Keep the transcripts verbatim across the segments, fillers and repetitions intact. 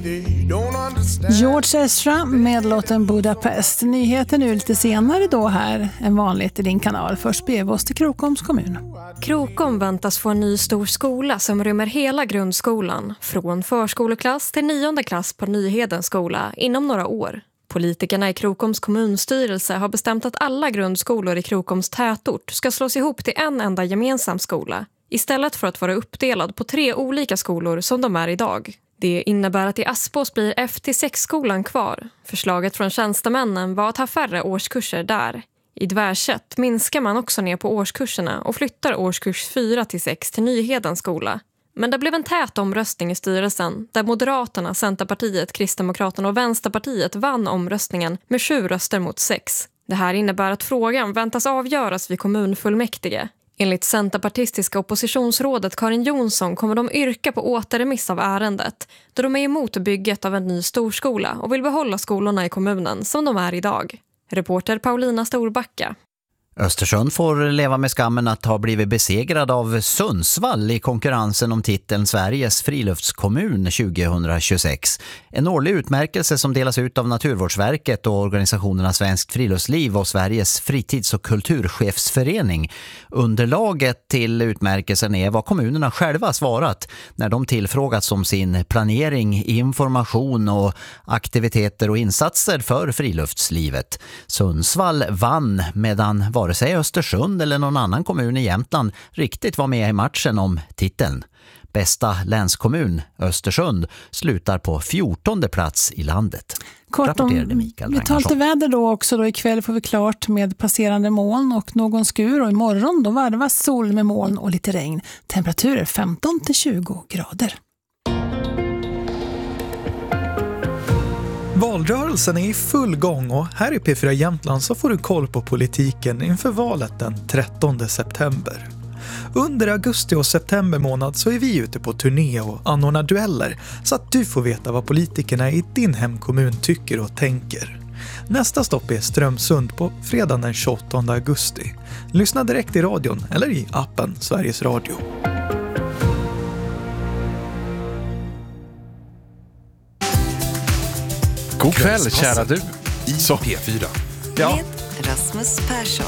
George Ezra med låten Budapest. Nyheten nu lite senare då här än vanligt i din kanal. Först beger vi oss till Krokoms kommun. Krokom väntas få en ny stor skola som rymmer hela grundskolan. Från förskoleklass till nionde klass på Nyhedens skola inom några år. Politikerna i Krokoms kommunstyrelse har bestämt att alla grundskolor i Krokoms tätort ska slås ihop till en enda gemensam skola. Istället för att vara uppdelad på tre olika skolor som de är idag. Det innebär att i Aspås blir F till sex-skolan kvar. Förslaget från tjänstemännen var att ha färre årskurser där. I Dvärsätt minskar man också ner på årskurserna och flyttar årskurs fyra till sex till Nyhedens skola. Men det blev en tät omröstning i styrelsen där Moderaterna, Centerpartiet, Kristdemokraterna och Vänsterpartiet vann omröstningen med sju röster mot sex. Det här innebär att frågan väntas avgöras vid kommunfullmäktige. Enligt centerpartistiska oppositionsrådet Karin Jonsson kommer de yrka på återremiss av ärendet då de är emot bygget av en ny storskola och vill behålla skolorna i kommunen som de är idag. Reporter Paulina Storbacka. Östersund får leva med skammen att ha blivit besegrad av Sundsvall i konkurrensen om titeln Sveriges friluftskommun tjugohundratjugosex. En årlig utmärkelse som delas ut av Naturvårdsverket och organisationerna Svenskt friluftsliv och Sveriges fritids- och kulturchefsförening. Underlaget till utmärkelsen är vad kommunerna själva svarat när de tillfrågats om sin planering, information och aktiviteter och insatser för friluftslivet. Sundsvall vann medan vare sig Östersund eller någon annan kommun i Jämtland riktigt var med i matchen om titeln. Bästa länskommun, Östersund, slutar på fjortonde plats i landet. Kort om, vi tar lite väder då också. Då ikväll får vi klart med passerande moln och någon skur. Och imorgon då varvas sol med moln och lite regn. Temperaturer femton till tjugo grader. Valrörelsen är i full gång och här i P fyra Jämtland så får du koll på politiken inför valet den trettonde september. Under augusti och september månad så är vi ute på turné och anordnar dueller så att du får veta vad politikerna i din hemkommun tycker och tänker. Nästa stopp är Strömsund på fredagen den tjugoåttonde augusti. Lyssna direkt i radion eller i appen Sveriges Radio. God kväll, kära du. I Så. P fyra. Ja. Med Rasmus Persson.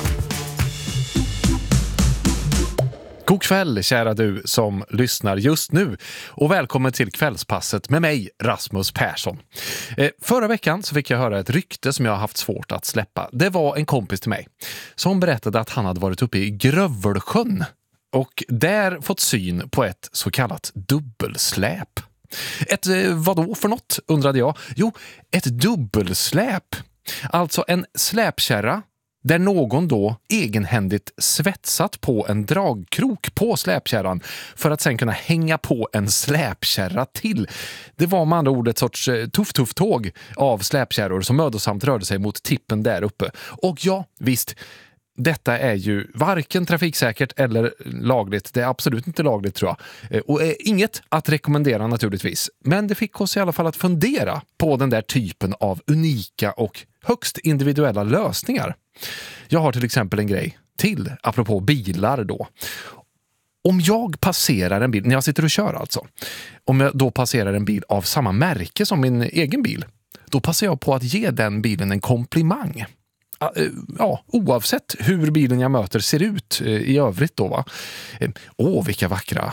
God kväll, kära du som lyssnar just nu. Och välkommen till kvällspasset med mig, Rasmus Persson. Eh, förra veckan så fick jag höra ett rykte som jag har haft svårt att släppa. Det var en kompis till mig som berättade att han hade varit uppe i Grövelsjön och där fått syn på ett så kallat dubbelsläp. Ett vad då för något, undrade jag. Jo, ett dubbelsläp. Alltså en släpkärra där någon då egenhändigt svetsat på en dragkrok på släpkärran för att sen kunna hänga på en släpkärra till. Det var med andra ord ett sorts tuff-tuff-tåg av släpkärror som mödosamt rörde sig mot tippen där uppe. Och ja, visst, detta är ju varken trafiksäkert eller lagligt. Det är absolut inte lagligt, tror jag. Och är inget att rekommendera naturligtvis. Men det fick oss i alla fall att fundera på den där typen av unika och högst individuella lösningar. Jag har till exempel en grej till, apropå bilar då. Om jag passerar en bil, när jag sitter och kör alltså, om jag då passerar en bil av samma märke som min egen bil, då passar jag på att ge den bilen en komplimang. Ja, oavsett hur bilen jag möter ser ut i övrigt då, va. Åh, vilka vackra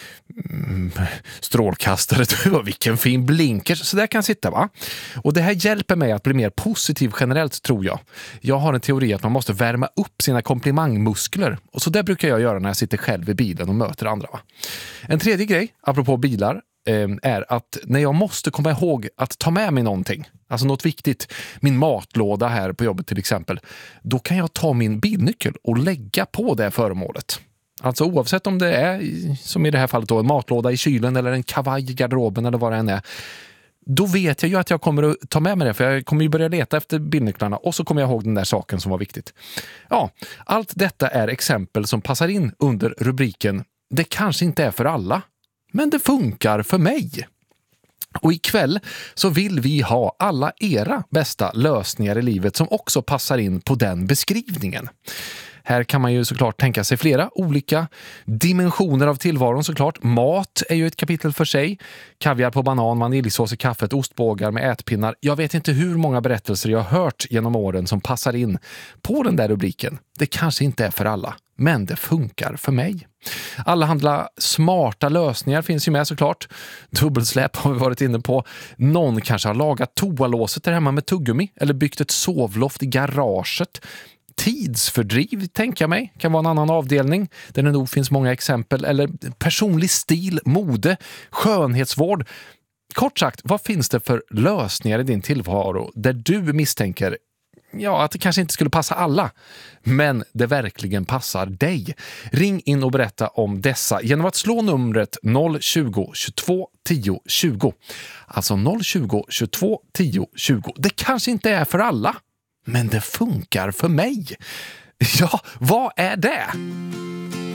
mm, strålkastare, vilken fin blinker. Så där kan sitta, va. Och det här hjälper mig att bli mer positiv generellt, tror jag. Jag har en teori att man måste värma upp sina komplimangmuskler. Och så där brukar jag göra när jag sitter själv i bilen och möter andra, va. En tredje grej, apropå bilar, är att när jag måste komma ihåg att ta med mig någonting, alltså något viktigt, min matlåda här på jobbet till exempel, då kan jag ta min bilnyckel och lägga på det föremålet. Alltså oavsett om det är, som i det här fallet då, en matlåda i kylen eller en kavaj i garderoben eller vad det än är, då vet jag ju att jag kommer att ta med mig det, för jag kommer ju börja leta efter bilnycklarna och så kommer jag ihåg den där saken som var viktigt. Ja, allt detta är exempel som passar in under rubriken "Det kanske inte är för alla, men det funkar för mig". Och ikväll så vill vi ha alla era bästa lösningar i livet som också passar in på den beskrivningen. Här kan man ju såklart tänka sig flera olika dimensioner av tillvaron såklart. Mat är ju ett kapitel för sig. Kaviar på banan, vaniljsås i kaffet, ostbågar med ätpinnar. Jag vet inte hur många berättelser jag har hört genom åren som passar in på den där rubriken. Det kanske inte är för alla, men det funkar för mig. Alla handla smarta lösningar finns ju med såklart. Dubbelsläp har vi varit inne på. Någon kanske har lagat toalåset där hemma med tuggummi eller byggt ett sovloft i garaget. Tidsfördriv, tänker jag mig, kan vara en annan avdelning där det nog finns många exempel. Eller personlig stil, mode, skönhetsvård. Kort sagt, vad finns det för lösningar i din tillvaro där du misstänker ja, att det kanske inte skulle passa alla, men det verkligen passar dig? Ring in och berätta om dessa genom att slå numret noll tjugo, tjugotvå, tio, tjugo. Alltså noll tjugo, tjugotvå, tio, tjugo. Det kanske inte är för alla, men det funkar för mig. Ja, vad är det?